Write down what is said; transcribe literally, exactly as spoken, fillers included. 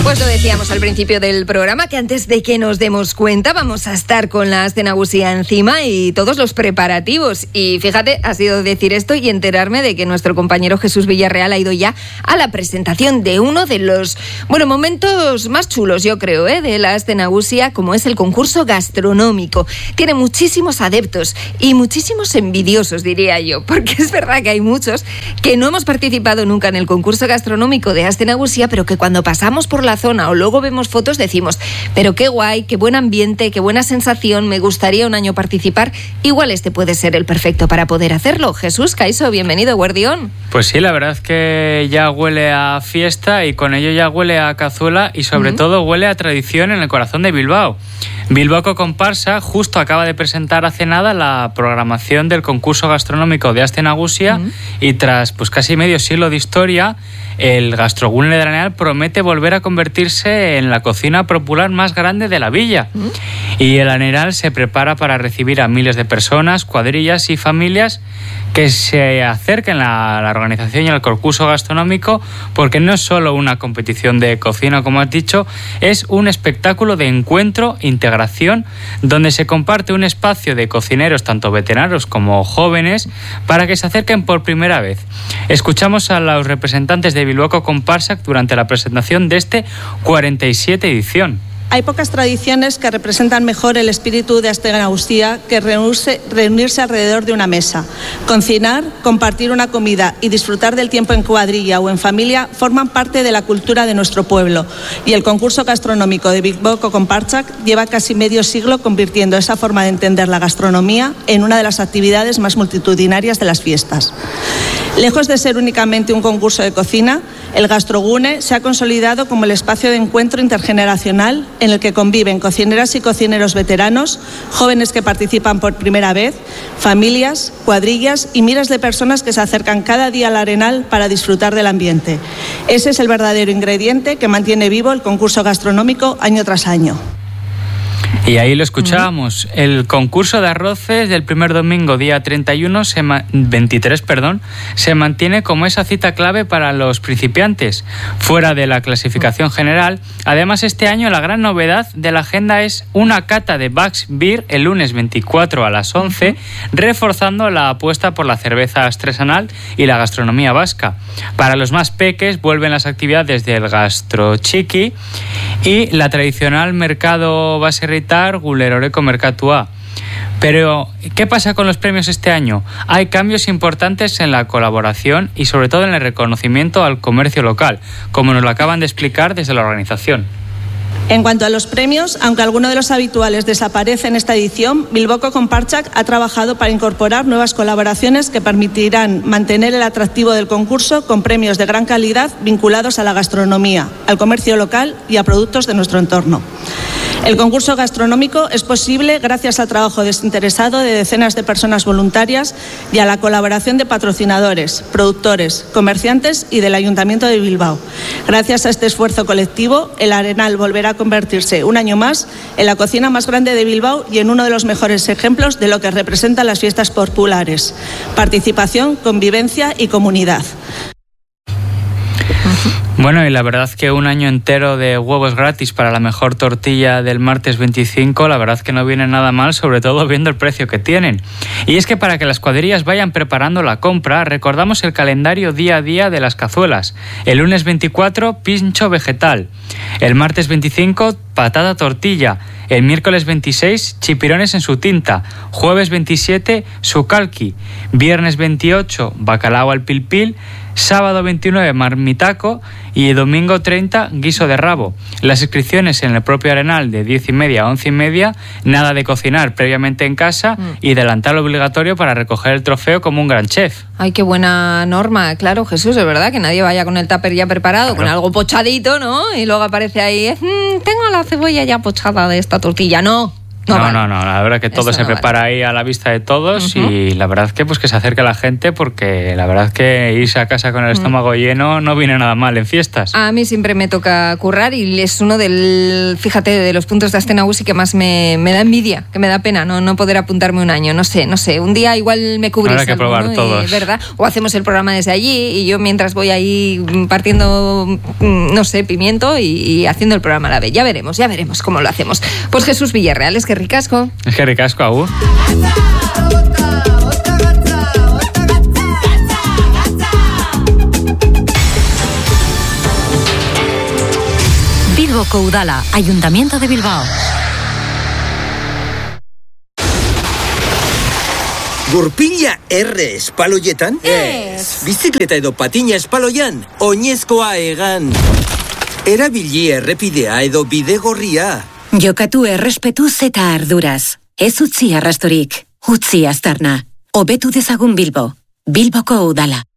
Pues lo decíamos al principio del programa, que antes de que nos demos cuenta vamos a estar con la Aste Nagusia encima y todos los preparativos. Y fíjate, ha sido decir esto y enterarme de que nuestro compañero Jesús Villarreal ha ido ya a la presentación de uno de los, bueno, momentos más chulos, yo creo, ¿eh? de la Aste Nagusia, como es el concurso gastronómico. Tiene muchísimos adeptos y muchísimos envidiosos, diría yo, porque es verdad que hay muchos que no hemos participado nunca en el concurso gastronómico de Aste Nagusia, pero que cuando pasamos por la zona o luego vemos fotos decimos, pero qué guay, qué buen ambiente, qué buena sensación, me gustaría un año participar. Igual este puede ser el perfecto para poder hacerlo. Jesús Caiso, bienvenido, Guardión. Pues sí, la verdad es que ya huele a fiesta y con ello ya huele a cazuela y sobre uh-huh. todo huele a tradición en el corazón de Bilbao. Bilbao Comparsa justo acaba de presentar hace nada la programación del concurso gastronómico de Aste Nagusia uh-huh. y tras pues casi medio siglo de historia, el Gastrogune de Arenal promete volver a convertirse en la cocina popular más grande de la villa. Uh-huh. Y el Arenal se prepara para recibir a miles de personas, cuadrillas y familias que se acerquen a la organización y al concurso gastronómico, porque no es solo una competición de cocina, como has dicho, es un espectáculo de encuentro, integración, donde se comparte un espacio de cocineros, tanto veteranos como jóvenes, para que se acerquen por primera vez. Escuchamos a los representantes de Bilbao Comparsa durante la presentación de este cuarenta y siete edición. Hay pocas tradiciones que representan mejor el espíritu de Aste Nagusia que reunirse, reunirse alrededor de una mesa. Cocinar, compartir una comida y disfrutar del tiempo en cuadrilla o en familia forman parte de la cultura de nuestro pueblo. Y el concurso gastronómico de Bilbao Comparsa lleva casi medio siglo convirtiendo esa forma de entender la gastronomía en una de las actividades más multitudinarias de las fiestas. Lejos de ser únicamente un concurso de cocina, el Gastrogune se ha consolidado como el espacio de encuentro intergeneracional en el que conviven cocineras y cocineros veteranos, jóvenes que participan por primera vez, familias, cuadrillas y miles de personas que se acercan cada día al Arenal para disfrutar del ambiente. Ese es el verdadero ingrediente que mantiene vivo el concurso gastronómico año tras año. Y ahí lo escuchábamos. El concurso de arroces del primer domingo, día treinta y uno, se ma- veintitrés, perdón, se mantiene como esa cita clave para los principiantes, fuera de la clasificación general. Además, este año la gran novedad de la agenda es una cata de Bax Beer el lunes veinticuatro a las once, reforzando la apuesta por la cerveza artesanal y la gastronomía vasca. Para los más peques vuelven las actividades del Gastro Chiqui y la tradicional mercado baserritar Guleroreco Mercatua. Pero, ¿qué pasa con los premios este año? Hay cambios importantes en la colaboración y sobre todo en el reconocimiento al comercio local, como nos lo acaban de explicar desde la organización. En cuanto a los premios, aunque alguno de los habituales desaparece en esta edición, Bilbao Comparsa ha trabajado para incorporar nuevas colaboraciones que permitirán mantener el atractivo del concurso con premios de gran calidad vinculados a la gastronomía, al comercio local y a productos de nuestro entorno. El concurso gastronómico es posible gracias al trabajo desinteresado de decenas de personas voluntarias y a la colaboración de patrocinadores, productores, comerciantes y del Ayuntamiento de Bilbao. Gracias a este esfuerzo colectivo, el Arenal volverá a convertirse un año más en la cocina más grande de Bilbao y en uno de los mejores ejemplos de lo que representan las fiestas populares: participación, convivencia y comunidad. Bueno, y la verdad que un año entero de huevos gratis para la mejor tortilla del martes veinticinco, la verdad que no viene nada mal, sobre todo viendo el precio que tienen. Y es que para que las cuadrillas vayan preparando la compra, recordamos el calendario día a día de las cazuelas. El lunes veinticuatro, pincho vegetal. El martes veinticinco, patata tortilla. El miércoles veintiséis, chipirones en su tinta. Jueves veintisiete, sucalqui. Viernes veintiocho, bacalao al pil pil. Sábado veintinueve, marmitaco. Y domingo treinta, guiso de rabo. Las inscripciones en el propio Arenal de diez y media a once y media. Nada de cocinar previamente en casa mm. y delantal obligatorio para recoger el trofeo como un gran chef. Ay, qué buena norma, claro, Jesús, es verdad que nadie vaya con el tupper ya preparado, claro, con algo pochadito, ¿no? Y luego aparece ahí, mmm, tengo la cebolla ya pochada de esta tortilla. No, No, no, vale. no, no, la verdad que todo Eso se no prepara vale. ahí a la vista de todos uh-huh. y la verdad que pues que se acerque a la gente porque la verdad que irse a casa con el estómago uh-huh. lleno no viene nada mal en fiestas. A mí siempre me toca currar y es uno del, fíjate, de los puntos de Astenagusi que más me, me da envidia, que me da pena no, no poder apuntarme un año, no sé, no sé, un día igual me cubrís. Habrá que probar alguno, todos. Y, ¿verdad? O hacemos el programa desde allí y yo mientras voy ahí partiendo, no sé, pimiento y, y haciendo el programa a la vez. Ya veremos, ya veremos cómo lo hacemos. Pues Jesús Villarreal, es que ricasco. Es que ricasco, agur. Bilboko Udala, Ayuntamiento de Bilbao. Gurpila erre espaloietan? Ez. Bizikleta edo patina espaloian? Oinezkoa egan. Erabili errepidea edo bidegorria. Jokatu errespetuz eta arduraz. Ez utzi arrastorik. Utzi aztarna. Hobetu dezagun Bilbo. Bilboko Udala.